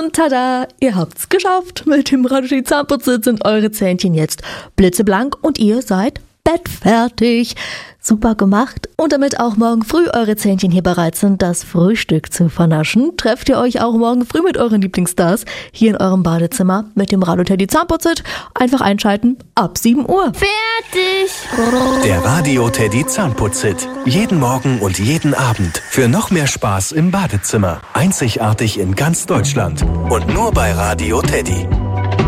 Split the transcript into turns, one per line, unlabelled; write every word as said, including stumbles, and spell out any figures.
Und tada, ihr habt's geschafft. Mit dem Radio Teddy Zahnputzsitz sind eure Zähnchen jetzt blitzeblank und ihr seid bettfertig. Super gemacht. Und damit auch morgen früh eure Zähnchen hier bereit sind, das Frühstück zu vernaschen, trefft ihr euch auch morgen früh mit euren Lieblingsstars hier in eurem Badezimmer mit dem Radio Teddy Zahnputzsitz. Einfach einschalten ab sieben Uhr.
Fertig!
Der Radio Teddy Zahnputzhit. Jeden Morgen und jeden Abend. Für noch mehr Spaß im Badezimmer. Einzigartig in ganz Deutschland. Und nur bei Radio Teddy.